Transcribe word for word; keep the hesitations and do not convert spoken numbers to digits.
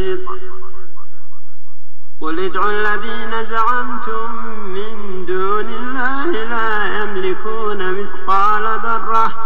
قل ادعوا الذين زعمتم من دون الله لا يملكون مثقال ذرة